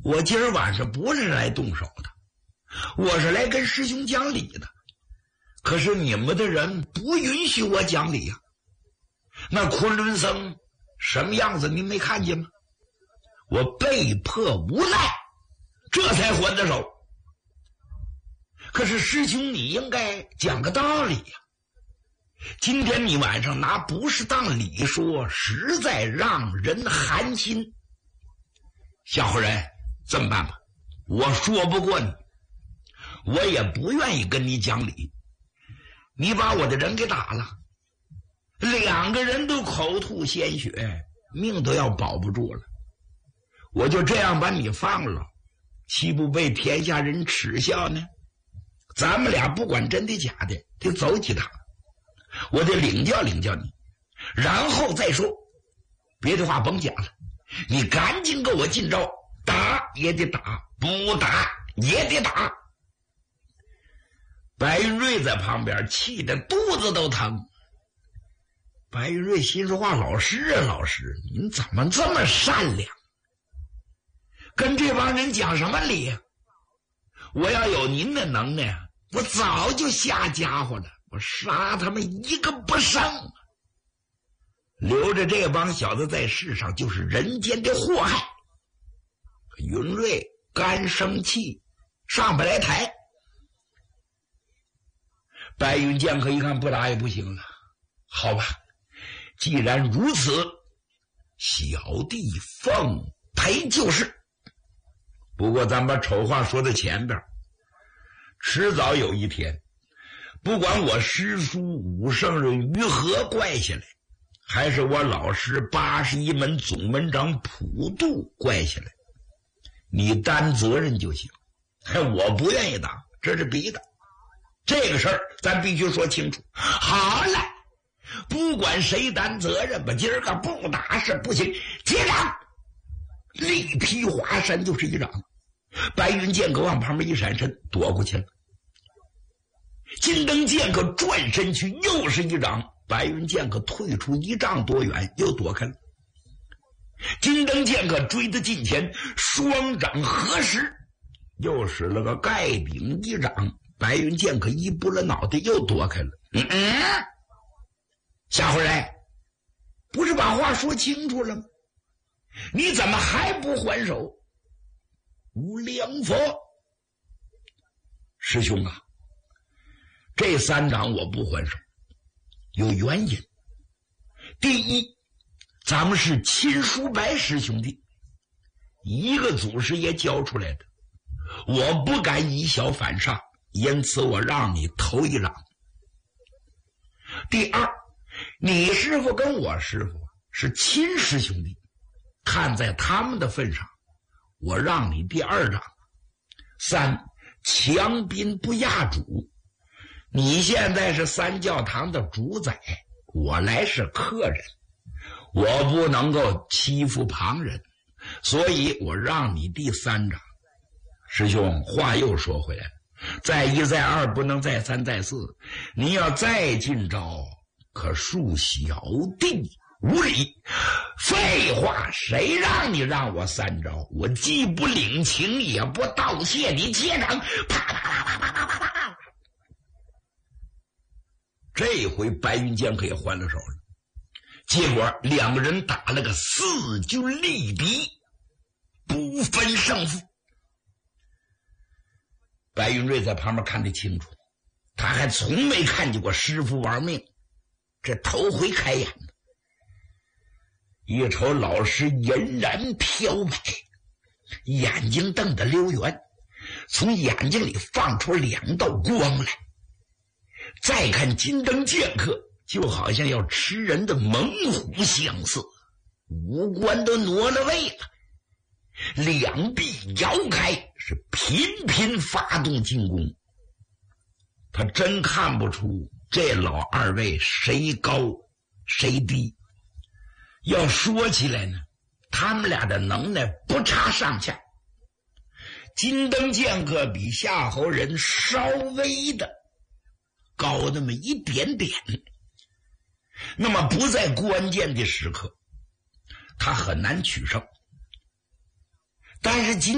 我今儿晚上不是来动手的，我是来跟师兄讲理的。可是你们的人不允许我讲理呀。那昆仑僧什么样子您没看见吗？我被迫无奈，这才还的手。可是师兄你应该讲个道理呀。今天你晚上拿不是当理说，实在让人寒心。小伙人，这么办吧，我说不过你，我也不愿意跟你讲理。你把我的人给打了，2个人都口吐鲜血，命都要保不住了，我就这样把你放了，岂不被天下人耻笑呢？咱们俩不管真的假的，得走几趟，我得领教领教你，然后再说。别的话甭讲了，你赶紧给我进招，打也得打，不打也得打。白云瑞在旁边气得肚子都疼。白云瑞心说话，老师啊老师，您怎么这么善良，跟这帮人讲什么理啊？我要有您的能耐，我早就下家伙了，我杀他们一个不剩。留着这帮小子在世上就是人间的祸害。云瑞干生气，上不来台。白云剑客一看不打也不行了，好吧，既然如此，小弟奉陪就是。不过咱把丑话说在前边，迟早有一天，不管我师叔武圣人于和怪下来，还是我老师81门总门长普渡怪下来，你担责任就行。我不愿意打，这是逼的。这个事儿咱必须说清楚。好了，不管谁担责任吧，今儿个不打是不行。接掌，力劈华山就是一掌。白云剑客往旁边一闪身躲过去了。金灯剑客转身去又是一掌，白云剑客退出1丈多远又躲开了。金灯剑客追得近前，双掌合十，又使了个盖柄一掌，白云剑客一拨了脑袋又躲开了。小伙人，不是把话说清楚了吗？你怎么还不还手？无良佛，师兄啊，这3掌我不还手，有原因。第一，咱们是亲叔白师兄弟，一个祖师爷教出来的，我不敢以小反上，因此我让你头一掌。第二，你师傅跟我师傅是亲师兄弟，看在他们的份上，我让你第2掌。3，强宾不压主，你现在是3教堂的主宰，我来是客人，我不能够欺负旁人，所以我让你第3掌。师兄，话又说回来了，再1再2不能再3再4，你要再进招，可恕小弟无礼。废话，谁让你让我3招？我既不领情也不道谢，你接掌！啪啪啪啪啪啪啪啪。这回白云剑客也还了手了，结果2个人打了个势均力敌，不分胜负。白云瑞在旁边看得清楚，他还从没看见过师傅玩命，这头回开眼的。一瞅老师嫣然飘摆，眼睛瞪得溜圆，从眼睛里放出2道光来。再看金灯剑客，就好像要吃人的猛虎相似，五官都挪了位了，两臂摇开，是频频发动进攻。他真看不出这老2位谁高谁低。要说起来呢，他们俩的能耐不差上下。金灯剑客比夏侯人稍微的高那么一点点，那么不在关键的时刻他很难取胜。但是